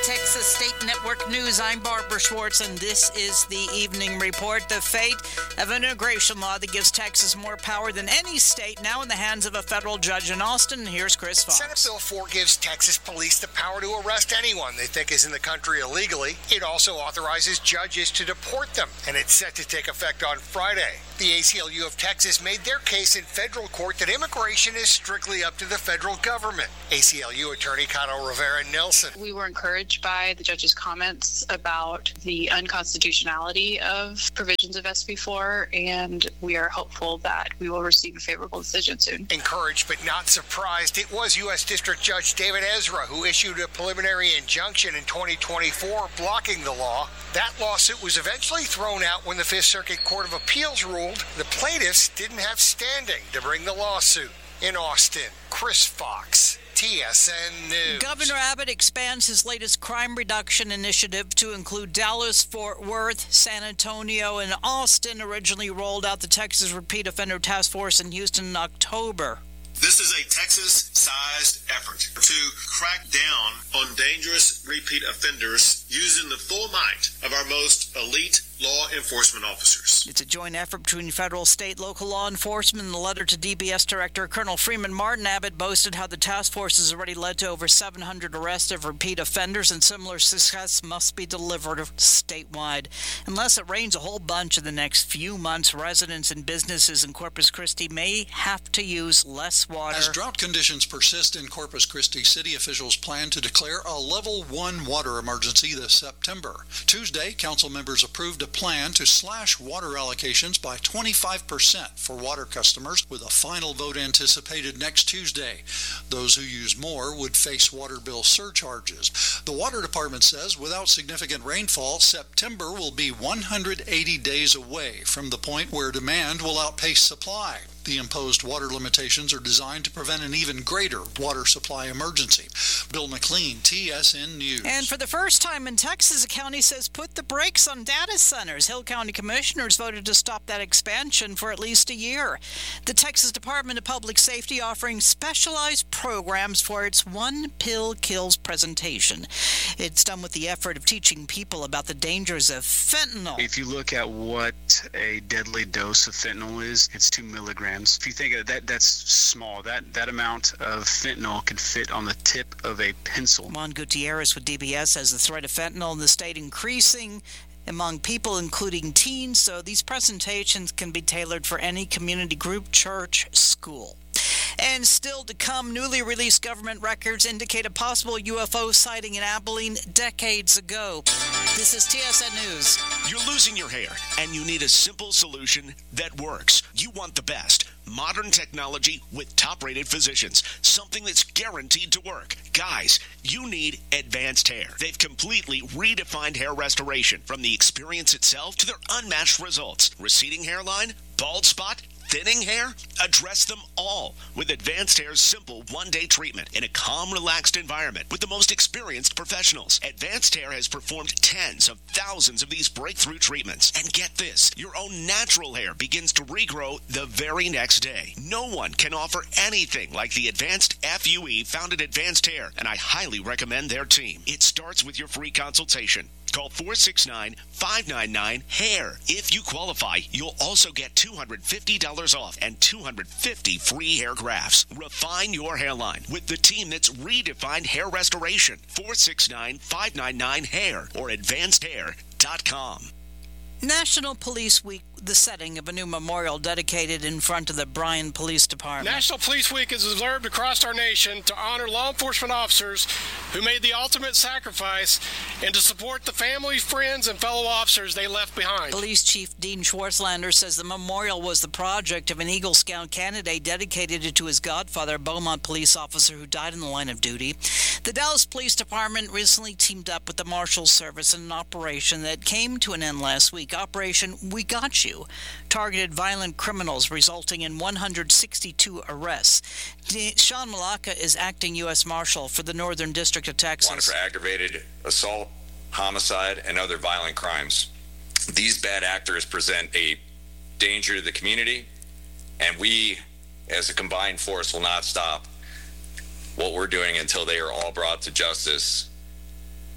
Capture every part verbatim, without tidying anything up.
Texas State Network News, I'm Barbara Schwartz, and this is the Evening Report. The fate of an immigration law that gives Texas more power than any state now in the hands of a federal judge in Austin. Here's Chris Fox. Senate Bill four gives Texas police the power to arrest anyone they think is in the country illegally. It also authorizes judges to deport them, and it's set to take effect on Friday. The A C L U of Texas made their case in federal court that immigration is strictly up to the federal government. A C L U attorney Cano Rivera Nelson. We were encouraged by the judge's comments about the unconstitutionality of provisions of S B four, and we are hopeful that we will receive a favorable decision soon. Encouraged but not surprised, it was U S District Judge David Ezra who issued a preliminary injunction in twenty twenty-four blocking the law. That lawsuit was eventually thrown out when the Fifth Circuit Court of Appeals ruled the plaintiffs didn't have standing to bring the lawsuit. In Austin, Chris Fox, T S N News. Governor Abbott expands his latest crime reduction initiative to include Dallas, Fort Worth, San Antonio, and Austin. Originally rolled out the Texas Repeat Offender Task Force in Houston in October. This is a Texas-sized effort to crack down on dangerous repeat offenders using the full might of our most elite law enforcement officers. It's a joint effort between federal, state, local law enforcement. In a letter to D B S Director Colonel Freeman Martin, Abbott boasted how the task force has already led to over seven hundred arrests of repeat offenders, and similar success must be delivered statewide. Unless it rains a whole bunch in the next few months, residents and businesses in Corpus Christi may have to use less water. As drought conditions persist in Corpus Christi, city officials plan to declare a level one water emergency this September. Tuesday, council members approved a plan to slash water allocations by twenty-five percent for water customers, with a final vote anticipated next Tuesday. Those who use more would face water bill surcharges. The water department says without significant rainfall, September will be one hundred eighty days away from the point where demand will outpace supply. The imposed water limitations are designed to prevent an even greater water supply emergency. Bill McLean, T S N News. And for the first time in Texas, a county says put the brakes on data centers. Hill County commissioners voted to stop that expansion for at least a year. The Texas Department of Public Safety offering specialized programs for its One Pill Kills presentation. It's done with the effort of teaching people about the dangers of fentanyl. If you look at what a deadly dose of fentanyl is, it's two milligrams. If you think of that, that's small. That that amount of fentanyl can fit on the tip of a pencil. Juan Gutierrez with D B S says the threat of fentanyl in the state increasing among people, including teens, so these presentations can be tailored for any community group, church, school. And still to come, newly released government records indicate a possible U F O sighting in Abilene decades ago. This is T S N News. You're losing your hair, and you need a simple solution that works. You want the best. Modern technology with top-rated physicians. Something that's guaranteed to work. Guys, you need Advanced Hair. They've completely redefined hair restoration, from the experience itself to their unmatched results. Receding hairline, bald spot, thinning hair? Address them all with Advanced Hair's simple one-day treatment in a calm, relaxed environment with the most experienced professionals. Advanced Hair has performed tens of thousands of these breakthrough treatments. And get this, your own natural hair begins to regrow the very next day. No one can offer anything like the Advanced F U E found at Advanced Hair, and I highly recommend their team. It starts with your free consultation. Call four six nine, five nine nine, HAIR. If you qualify, you'll also get two hundred fifty dollars off and two hundred fifty free hair grafts. Refine your hairline with the team that's redefined hair restoration. four six nine, five nine nine, HAIR or advanced hair dot com. National Police Week, the setting of a new memorial dedicated in front of the Bryan Police Department. National Police Week is observed across our nation to honor law enforcement officers who made the ultimate sacrifice and to support the families, friends, and fellow officers they left behind. Police Chief Dean Schwartzlander says the memorial was the project of an Eagle Scout candidate, dedicated it to his godfather, a Beaumont police officer who died in the line of duty. The Dallas Police Department recently teamed up with the Marshals Service in an operation that came to an end last week. Operation We Got You targeted violent criminals, resulting in one hundred sixty-two arrests. D- Sean Malacca is acting U S Marshal for the Northern District of Texas. Wanted for aggravated assault, homicide, and other violent crimes. These bad actors present a danger to the community, and we, as a combined force, will not stop what we're doing until they are all brought to justice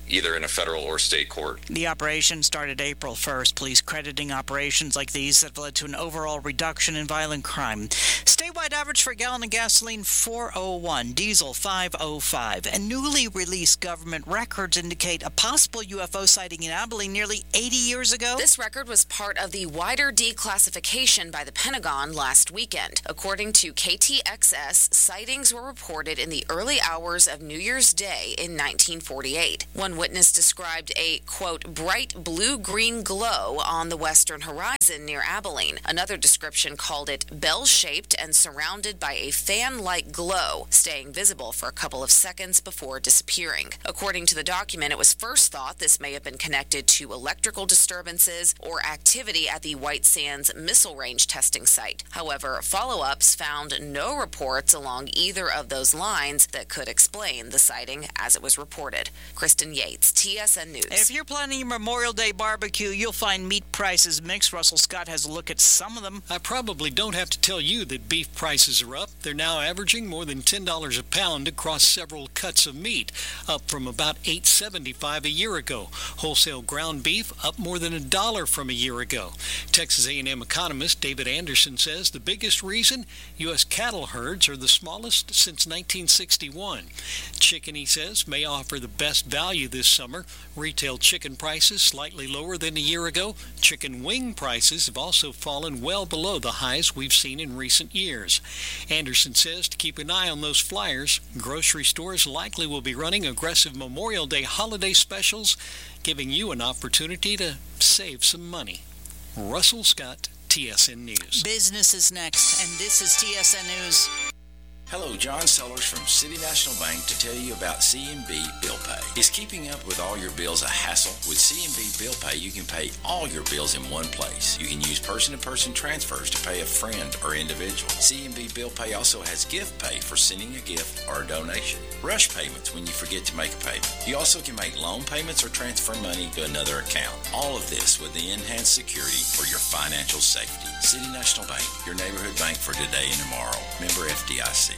either in a federal or state court. The operation started April first, police crediting operations like these that have led to an overall reduction in violent crime. Statewide average for a gallon of gasoline, four oh one, diesel five oh five, and newly released government records indicate a possible U F O sighting in Abilene nearly eighty years ago. This record was part of the wider declassification by the Pentagon last weekend. According to K T X S, sightings were reported in the early hours of New Year's Day in nineteen forty-eight. One witness described a, quote, bright blue-green glow on the western horizon near Abilene. Another description called it bell-shaped and surrounded by a fan-like glow, staying visible for a couple of seconds before disappearing. According to the document, it was first thought this may have been connected to electrical disturbances or activity at the White Sands Missile Range testing site. However, follow-ups found no reports along either of those lines that could explain the sighting as it was reported. Kristen Yates, T S N News. If you're planning your Memorial Day barbecue, you'll find meat prices mixed. Russell Scott has a look at some of them. I probably don't have to tell you that beef prices are up. They're now averaging more than ten dollars a pound across several cuts of meat, up from about eight dollars and seventy-five cents a year ago. Wholesale ground beef up more than a dollar from a year ago. Texas A and M economist David Anderson says the biggest reason U S cattle herds are the smallest since nineteen sixty-one. Chicken, he says, may offer the best value this summer. Retail chicken prices slightly lower than a year ago. Chicken wing prices have also fallen well below the highs we've seen in recent years. Anderson says to keep an eye on those flyers. Grocery stores likely will be running aggressive Memorial Day holiday specials, giving you an opportunity to save some money. Russell Scott, T S N News. Business is next, and this is T S N News. Hello, John Sellers from City National Bank to tell you about C N B Bill Pay. Is keeping up with all your bills a hassle? With C N B Bill Pay, you can pay all your bills in one place. You can use person-to-person transfers to pay a friend or individual. C N B Bill Pay also has gift pay for sending a gift or a donation. Rush payments when you forget to make a payment. You also can make loan payments or transfer money to another account. All of this with the enhanced security for your financial safety. City National Bank, your neighborhood bank for today and tomorrow. Member F D I C.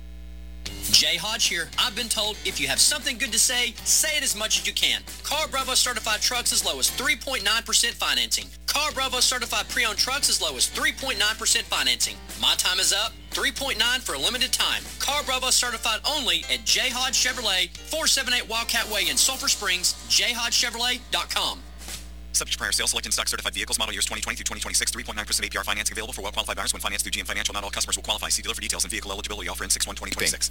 Jay Hodge here. I've been told if you have something good to say, say it as much as you can. Car Bravo certified trucks as low as three point nine percent financing. Car Bravo certified pre-owned trucks as low as three point nine percent financing. My time is up. three point nine for a limited time. Car Bravo certified only at J Hodge Chevrolet, four seventy-eight Wildcat Way in Sulphur Springs, j hodge chevrolet dot com. Subject to prior sale, select in-stock certified vehicles, model years twenty twenty through twenty twenty-six, three point nine percent A P R financing available for well-qualified buyers when financed through G M Financial. Not all customers will qualify. See dealer for details and vehicle eligibility offer in six one twenty twenty-six.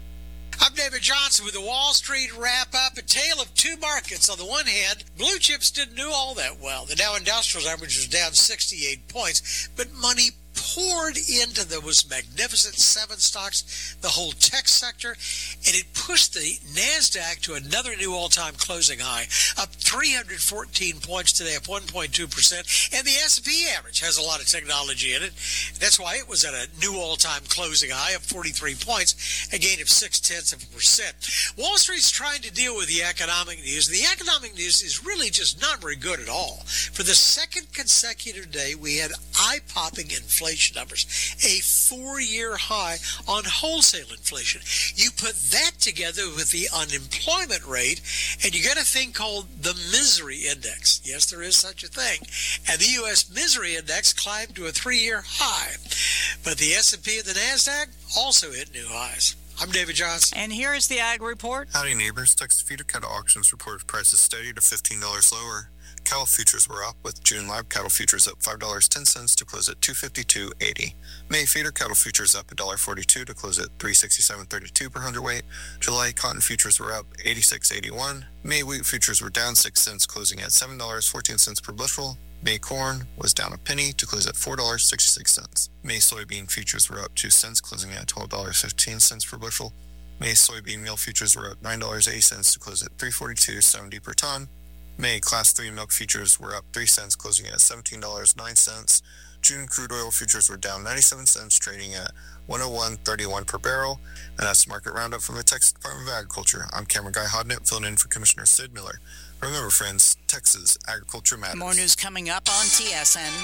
I'm David Johnson with the Wall Street Wrap-Up, a tale of two markets. On the one hand, blue chips didn't do all that well. The Dow Industrials average was down sixty-eight points, but money poured into those magnificent seven stocks, the whole tech sector, and it pushed the NASDAQ to another new all-time closing high, up three hundred fourteen points today, up one point two percent, and the S and P average has a lot of technology in it. That's why it was at a new all-time closing high, up forty-three points, a gain of six-tenths of a percent. Wall Street's trying to deal with the economic news. The economic news is really just not very good at all. For the second consecutive day, we had eye-popping inflation numbers, a four-year high on wholesale inflation. You put that together with the unemployment rate, and you get a thing called the misery index. Yes, there is such a thing. And the U S misery index climbed to a three-year high. But the S and P and the NASDAQ also hit new highs. I'm David Johnson. And here is the Ag Report. Howdy, neighbors. Texas Feeder Cattle Auctions reported prices steady to fifteen dollars lower. Cattle futures were up, with June live cattle futures up five dollars and ten cents to close at two fifty-two eighty. May feeder cattle futures up one dollar forty-two to close at three sixty-seven thirty-two per hundredweight. July cotton futures were up eighty-six eighty-one. May wheat futures were down six cents, closing at seven dollars and fourteen cents per bushel. May corn was down a penny to close at four dollars and sixty-six cents. May soybean futures were up two cents, closing at twelve dollars and fifteen cents per bushel. May soybean meal futures were up nine dollars and eighty cents to close at three forty-two seventy per ton. May Class three milk futures were up three cents, closing at seventeen dollars and nine cents. June crude oil futures were down ninety-seven cents, trading at one oh one thirty-one per barrel. And that's the market roundup from the Texas Department of Agriculture. I'm Cameron Guy Hodnett, filling in for Commissioner Sid Miller. Remember, friends, Texas agriculture matters. More news coming up on T S N.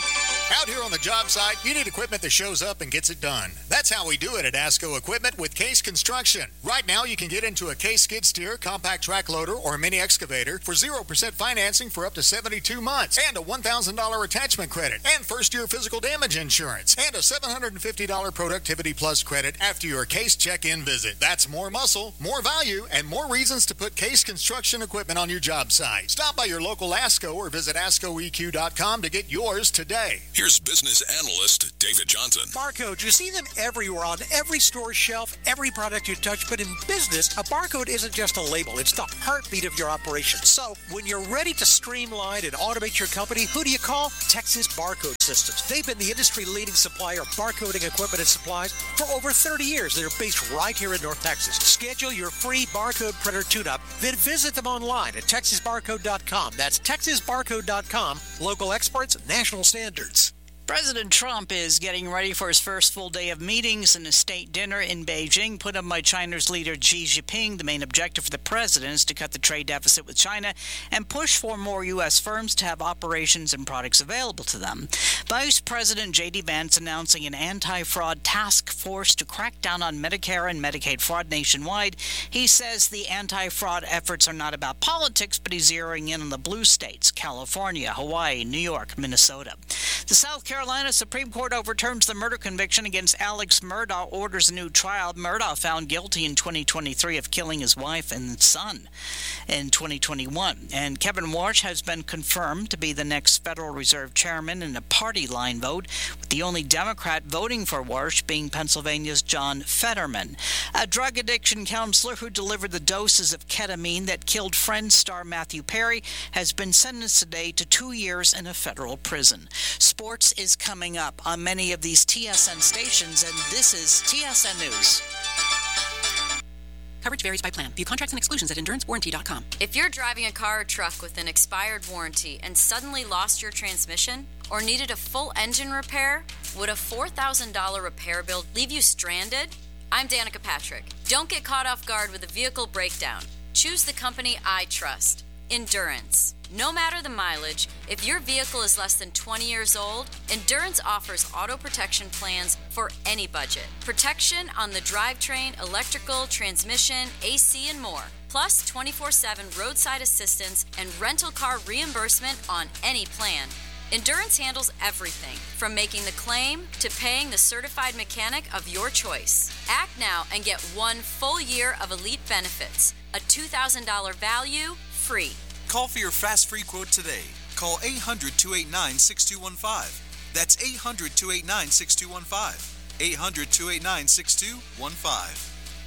Out here on the job site, you need equipment that shows up and gets it done. That's how we do it at ASCO Equipment with Case Construction. Right now, you can get into a Case skid steer, compact track loader, or mini excavator for zero percent financing for up to seventy-two months, and a one thousand dollars attachment credit, and first-year physical damage insurance, and a seven hundred fifty dollars Productivity Plus credit after your Case check-in visit. That's more muscle, more value, and more reasons to put Case Construction equipment on your job site. Stop by your local ASCO or visit asco e q dot com to get yours today. Here's business analyst David Johnson. Barcode, you see them everywhere on every store shelf, every product you touch, but in business, a barcode isn't just a label, it's the heartbeat of your operation. So, when you're ready to streamline and automate your company, who do you call? Texas Barcode Systems. They've been the industry-leading supplier of barcoding equipment and supplies for over thirty years. They're based right here in North Texas. Schedule your free barcode printer tune-up, then visit them online at texas barcode dot com. That's texas barcode dot com. Local experts, national standards. President Trump is getting ready for his first full day of meetings and a state dinner in Beijing, put on by China's leader Xi Jinping. The main objective for the president is to cut the trade deficit with China and push for more U S firms to have operations and products available to them. Vice President J D Vance announcing an anti-fraud task force to crack down on Medicare and Medicaid fraud nationwide. He says the anti-fraud efforts are not about politics, but he's zeroing in on the blue states, California, Hawaii, New York, Minnesota. The South Carolina Supreme Court overturns the murder conviction against Alex Murdaugh, orders a new trial. Murdaugh found guilty in twenty twenty-three of killing his wife and son in twenty twenty-one. And Kevin Warsh has been confirmed to be the next Federal Reserve chairman in a party line vote, with the only Democrat voting for Warsh being Pennsylvania's John Fetterman. A drug addiction counselor who delivered the doses of ketamine that killed Friends star Matthew Perry has been sentenced today to two years in a federal prison. Sports is coming up on many of these T S N stations, and this is T S N News. Coverage varies by plan. View contracts and exclusions at endurance warranty dot com. If you're driving a car or truck with an expired warranty and suddenly lost your transmission or needed a full engine repair, would a four thousand dollars repair bill leave you stranded? I'm Danica Patrick. Don't get caught off guard with a vehicle breakdown. Choose the company I trust, Endurance. No matter the mileage, if your vehicle is less than twenty years old, Endurance offers auto protection plans for any budget. Protection on the drivetrain, electrical, transmission, A C, and more. Plus twenty-four seven roadside assistance and rental car reimbursement on any plan. Endurance handles everything, from making the claim to paying the certified mechanic of your choice. Act now and get one full year of elite benefits. A two thousand dollars value, free. Call for your fast free quote today. Call eight hundred, two eight nine, six two one five. That's eight hundred, two eight nine, six two one five. eight hundred, two eight nine, six two one five.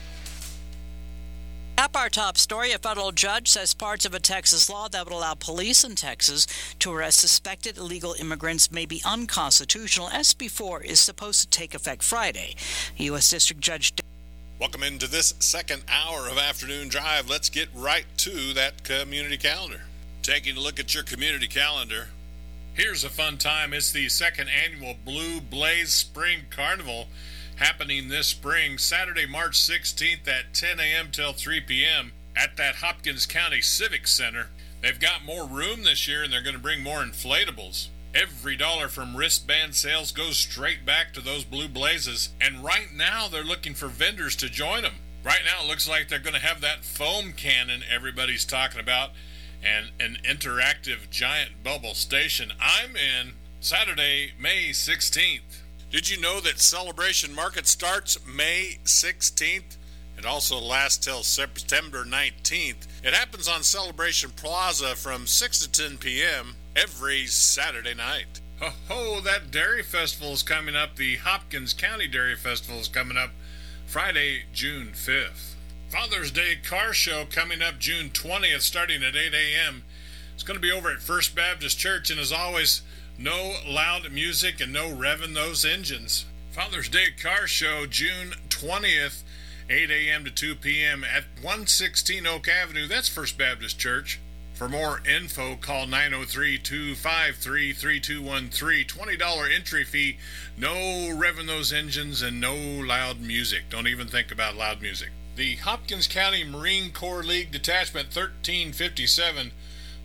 Up our top story, a federal judge says parts of a Texas law that would allow police in Texas to arrest suspected illegal immigrants may be unconstitutional. S B four is supposed to take effect Friday. U S District Judge Welcome into this second hour of Afternoon Drive. Let's get right to that community calendar. Taking a look at your community calendar. Here's a fun time. It's the second annual Blue Blaze Spring Carnival happening this spring, Saturday, March sixteenth at ten a.m. till three p.m. at that Hopkins County Civic Center. They've got more room this year and they're going to bring more inflatables. Every dollar from wristband sales goes straight back to those Blue Blazes. And right now, they're looking for vendors to join them. Right now, it looks like they're going to have that foam cannon everybody's talking about and an interactive giant bubble station. I'm in Saturday, May sixteenth. Did you know that Celebration Market starts May sixteenth? It also lasts till September nineteenth. It happens on Celebration Plaza from six to ten p.m. every Saturday night. Ho ho, that Dairy Festival is coming up. The Hopkins County Dairy Festival is coming up Friday, June fifth. Father's Day Car Show coming up June twentieth, starting at eight a.m. It's going to be over at First Baptist Church, and as always, no loud music and no revving those engines. Father's Day Car Show, June twentieth, eight a.m. to two p.m. at one sixteen Oak Avenue. That's First Baptist Church. For more info, call nine oh three, two five three, three two one three. twenty dollars entry fee. No revving those engines and no loud music. Don't even think about loud music. The Hopkins County Marine Corps League Detachment thirteen fifty-seven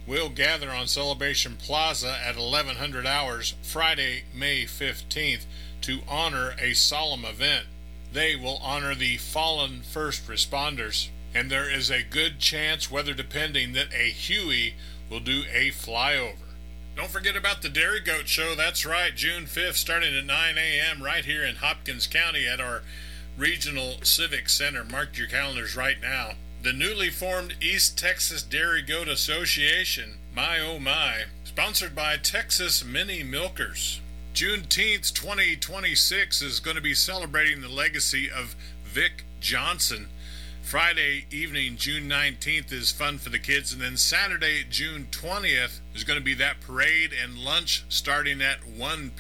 will gather on Celebration Plaza at eleven hundred hours Friday, May fifteenth to honor a solemn event. They will honor the fallen first responders, and there is a good chance, weather depending, that a Huey will do a flyover. Don't forget about the Dairy Goat Show. That's right, June fifth, starting at nine a.m. right here in Hopkins County at our Regional Civic Center. Mark your calendars right now. The newly formed East Texas Dairy Goat Association, my oh my, sponsored by Texas Mini Milkers. Juneteenth twenty twenty-six is going to be celebrating the legacy of Vic Johnson. Friday evening, June nineteenth, is fun for the kids, and then Saturday, June twentieth, is going to be that parade and lunch starting at one